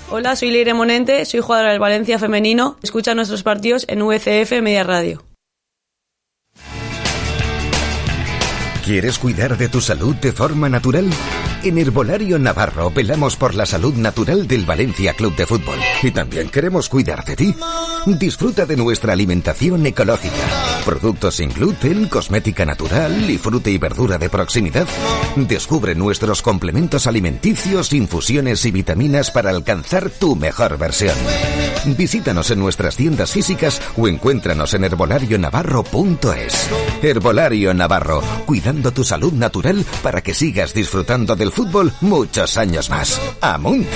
Hola, soy Leire Monente, soy jugadora del Valencia femenino. Escucha nuestros partidos en VCF Media Radio. ¿Quieres cuidar de tu salud de forma natural? En Herbolario Navarro velamos por la salud natural del Valencia Club de Fútbol. Y también queremos cuidar de ti. Disfruta de nuestra alimentación ecológica. Productos sin gluten, cosmética natural y fruta y verdura de proximidad. Descubre nuestros complementos alimenticios, infusiones y vitaminas para alcanzar tu mejor versión. Visítanos en nuestras tiendas físicas o encuéntranos en herbolarionavarro.es. Herbolario Navarro, cuidando tu salud natural para que sigas disfrutando del fútbol muchos años más. ¡Amunt!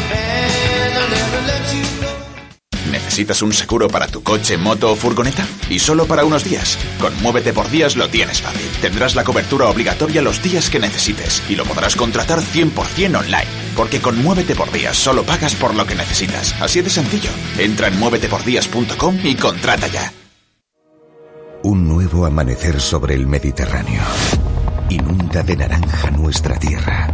¿Necesitas un seguro para tu coche, moto o furgoneta? Y solo para unos días. Con Muévete por Días lo tienes fácil. Tendrás la cobertura obligatoria los días que necesites y lo podrás contratar 100% online. Porque con Muévete por Días solo pagas por lo que necesitas. Así de sencillo. Entra en muévetepordías.com y contrata ya. Un nuevo amanecer sobre el Mediterráneo. Inunda de naranja nuestra tierra.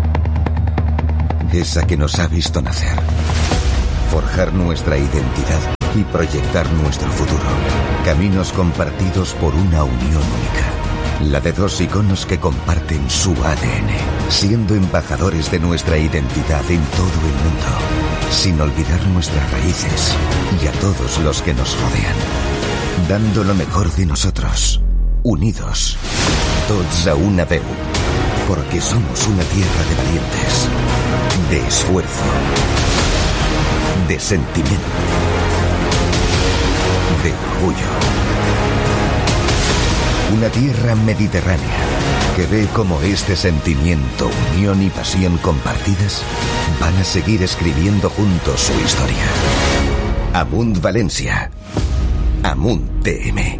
Esa que nos ha visto nacer. Forjar nuestra identidad y proyectar nuestro futuro. Caminos compartidos por una unión única. La de dos iconos que comparten su ADN, siendo embajadores de nuestra identidad en todo el mundo, sin olvidar nuestras raíces y a todos los que nos rodean. Dando lo mejor de nosotros, unidos, tots a una veu, porque somos una tierra de valientes, de esfuerzo, de sentimiento, de orgullo. Una tierra mediterránea que ve como este sentimiento, unión y pasión compartidas van a seguir escribiendo juntos su historia. Amunt Valencia. Amunt TM.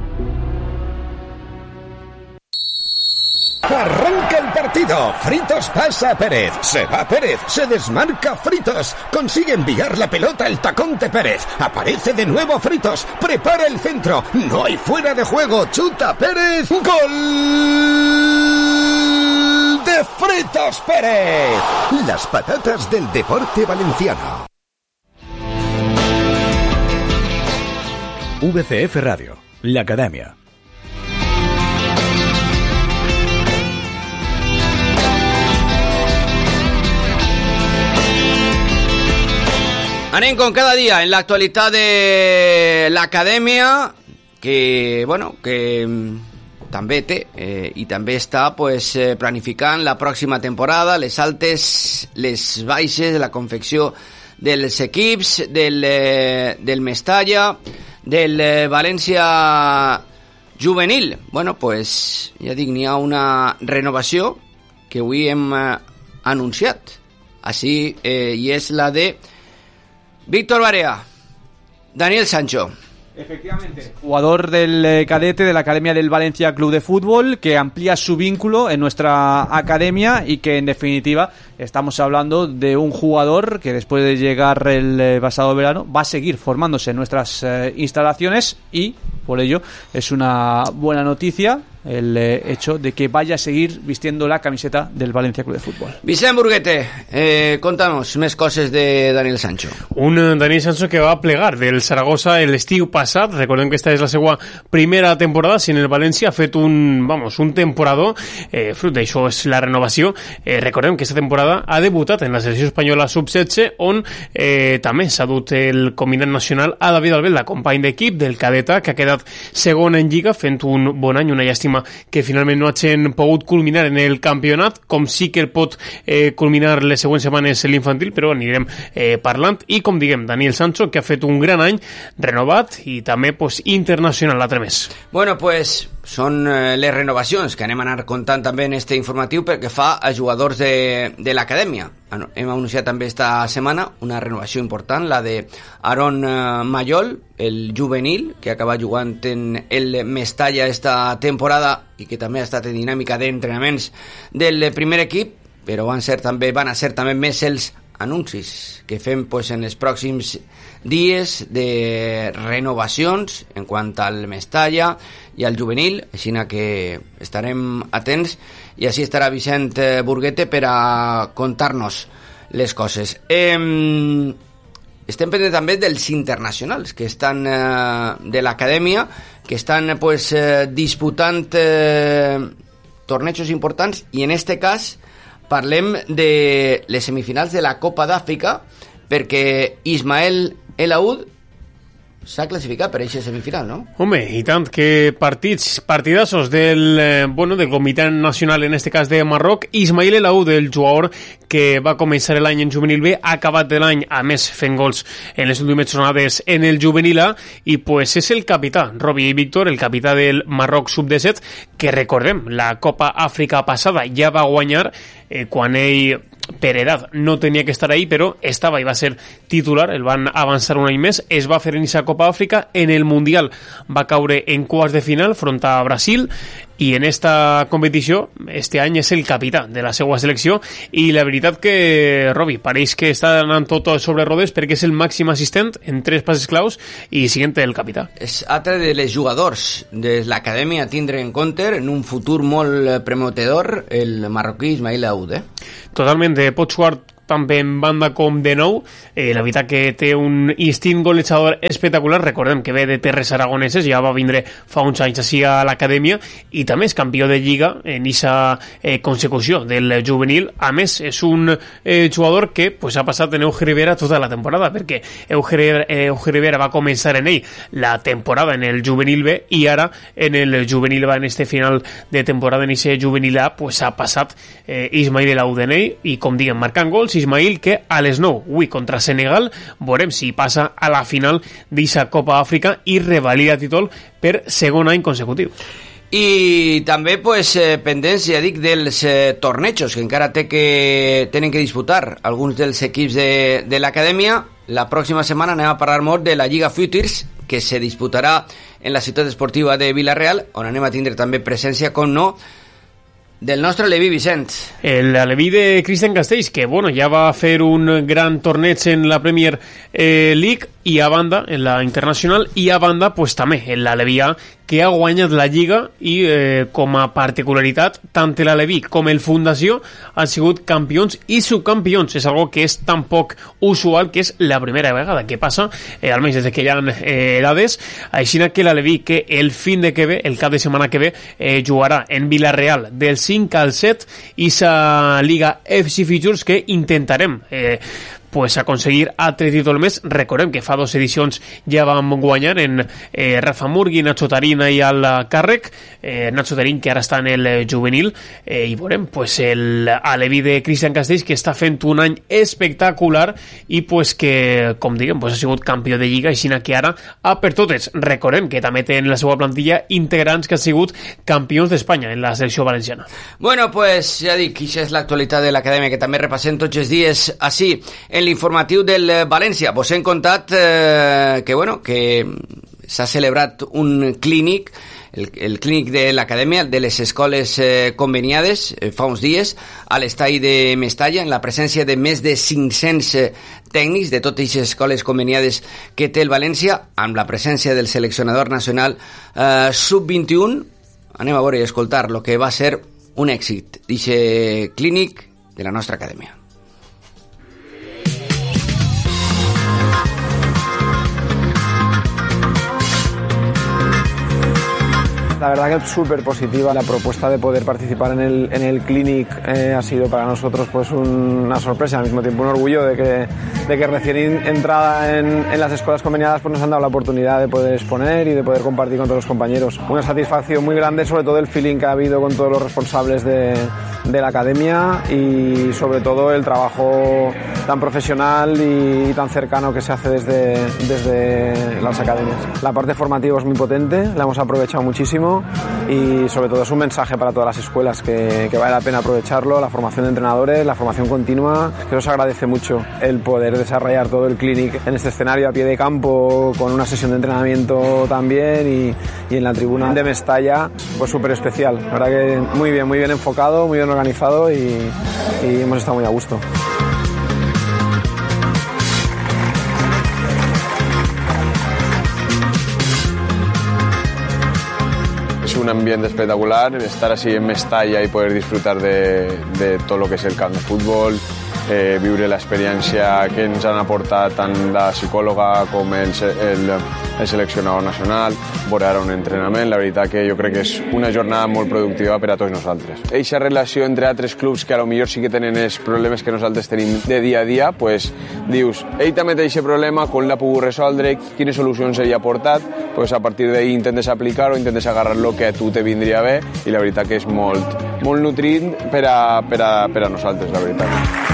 Arranca el partido. Fritos pasa a Pérez. Se va Pérez. Se desmarca Fritos. Consigue enviar la pelota al tacón de Pérez. Aparece de nuevo Fritos. Prepara el centro. No hay fuera de juego. Chuta Pérez. ¡Gol de Fritos Pérez! Las patatas del deporte valenciano. VCF Radio, la Academia. Anem con cada dia en l'actualitat de l'Acadèmia, que, bueno, que també té i també està planificant la pròxima temporada, les altes, les baixes de la confecció dels equips, del Mestalla, del València juvenil. Bueno, pues ja dic, n'hi ha una renovació que avui hem anunciat. Així, i és la de Víctor Barea, Daniel Sancho. Efectivamente, jugador del cadete de la Academia del Valencia Club de Fútbol, que amplía su vínculo en nuestra academia y que en definitiva estamos hablando de un jugador que después de llegar el pasado verano va a seguir formándose en nuestras instalaciones y por ello es una buena noticia el hecho de que vaya a seguir vistiendo la camiseta del Valencia Club de Fútbol. Vicent Burguete, contanos més coses de Daniel Sancho. Un Daniel Sancho que va plegar del Saragossa l'estiu passat. Recordem que esta és la seva primera temporada, si en el València ha fet un temporador, fruit d'això és la renovació. Recordem que esta temporada ha debutat en la selecció espanyola sub-16, on també s'ha dut el combinat nacional a David Albelda, company d'equip del cadeta, que ha quedat segon en Lliga, fent un bon any, una llàstima que finalment no hagin pogut culminar en el campionat, com sí que el pot culminar les següents setmanes l'infantil, però anirem parlant. I com diguem, Daniel Sancho, que ha fet un gran any, renovat i també internacional l'altre mes. Bueno, pues són les renovacions que anem a anar contant també en este informatiu perquè fa a jugadors de l'acadèmia. Hem anunciat també esta setmana una renovació important, la de Aaron Mayol, el juvenil, que acaba jugant en el Mestalla esta temporada i que també ha estat en dinàmica d'entrenaments del primer equip, però van a ser també més els anuncis que fem en els pròxims dies de renovacions en quant al Mestalla i al juvenil, així que estarem atents i així estarà Vicent Burguete per a contar-nos les coses. Estem pendents també dels internacionals que estan de l'acadèmia, que estan pues, disputant tornejos importants, i en este cas parlem de les semifinals de la Copa d'Àfrica, perquè Ismael El Aoud s'ha classificat per aquesta semifinal, no? Home, i tant, que partidassos del Comitè Nacional, en este cas de Marroc. Ismael El Aoud, el jugador que va començar l'any en juvenil B, ha acabat de l'any, a més, fent gols en les últimes jornades en el juvenil A, i pues és el capità, Robbie Víctor, el capità del Marroc sub-17, que recordem, la Copa Àfrica passada ja va guanyar quan ell, per edat, no tenia que estar ahí, però estava i va ser titular, el van avançar un any més, es va fer en aquesta Copa Àfrica, en el Mundial va caure en quarts de final front a Brasil, i en esta competició este any és el capità de la seva selecció, i la veritat que Robi pareix que està anant tot sobre rodes, perquè és el màxim assistent en 3 passes claus i siguent el capità. És altre de les jugadors de l'acadèmia a tindre en compte en un futur molt premotedor, el marroquí Ismael Aoud. Totalment, pots jugar també en banda com de nou, la veritat que té un instint golejador espectacular. Recordem que ve de terres aragoneses, ja va vindre fa uns anys així a l'acadèmia, i també és campió de Lliga en aquesta consecució del juvenil. A més, és un jugador que pues, ha passat en Euge Rivera tota la temporada, perquè Euge Rivera va començar en ell la temporada en el juvenil B, i ara en el juvenil B, en este final de temporada, en aquest juvenil A, pues, ha passat Ismael El Aoud en ell, i com diguem, marcant gols. Ismael, que a les 9, avui contra Senegal, veurem si passa a la final d'aquesta Copa Àfrica i revalida títol per segon any consecutiu. I també pues, pendents, ja dic, dels tornejos que encara tenen que disputar alguns dels equips de l'acadèmia. La pròxima setmana anem a parlar molt de la Lliga Futures, que se disputarà en la ciutat esportiva de Vila-real, on anem a tindre també presència, com no, del nostre Aleví Vicent. El Aleví de Cristian Castells, que bueno, ja va fer un gran torneig en la Premier League, i a banda en la Internacional, i a banda pues, també en l'Aleví A, que ha guanyat la Lliga, i com a particularitat tant l'Aleví com el Fundació han sigut campions i subcampions. És algo que és tan poc usual que és la primera vegada que passa, almenys des que hi ha edades. Així que l'Aleví, que el cap de setmana que ve jugarà en Vila-real del 5 al 7, i sa Liga FC Futures, que intentarem pues aconseguir altre títol més. Recordem que fa 2 edicions ja vam guanyar en Rafa Murgui, Nacho Tarín i al càrrec, Nacho Tarín que ara està en el juvenil, i veurem pues, l'Aleví de Cristian Castells, que està fent un any espectacular, i pues, que com diguem pues, ha sigut campió de Lliga, així que ara a per totes. Recordem que també té en la seva plantilla integrants que han sigut campions d'Espanya en la selecció valenciana. Bueno, pues ja dic, això és l'actualitat de l'acadèmia, que també repassem tots els dies així en l'informatiu del València. Vos hem contat que s'ha celebrat un clínic, el clínic de l'acadèmia, de les escoles conveniades, fa uns dies, a l'estadi de Mestalla, en la presència de més de 500 tècnics de totes les escoles conveniades que té el València, amb la presència del seleccionador nacional sub-21. Anem a veure i escoltar el que va ser un èxit d'aquest clínic de la nostra acadèmia. La verdad que es súper positiva la propuesta de poder participar en el clinic. Ha sido para nosotros pues una sorpresa, al mismo tiempo un orgullo de que recién entrada en las escuelas conveniadas pues nos han dado la oportunidad de poder exponer y de poder compartir con todos los compañeros. Una satisfacción muy grande, sobre todo el feeling que ha habido con todos los responsables de la academia, y sobre todo el trabajo tan profesional y tan cercano que se hace desde las academias. La parte formativa es muy potente, la hemos aprovechado muchísimo, y sobre todo es un mensaje para todas las escuelas que vale la pena aprovecharlo, la formación de entrenadores, la formación continua, que os agradece mucho el poder desarrollar todo el clinic en este escenario a pie de campo, con una sesión de entrenamiento también, y en la tribuna de Mestalla, pues súper especial. La verdad que muy bien enfocado, muy bien organizado, y hemos estado muy a gusto. Un ambiente espectacular, estar así en Mestalla y poder disfrutar de todo lo que es el campo de fútbol, viure l'experiència que ens han aportat tant la psicòloga com el seleccionador nacional, veure ara un entrenament. La veritat que jo crec que és una jornada molt productiva per a tots nosaltres. Eixa relació entre altres clubs que a lo millor sí que tenen els problemes que nosaltres tenim de dia a dia, pues dius, ell també té aquest problema, com l'ha pogut resoldre, quines solucions ell ha portat, pues a partir d'ahir intentes aplicar-ho, intentes agarrar lo que a tu te vindria bé, i la veritat que és molt nutrint per a nosaltres, la veritat.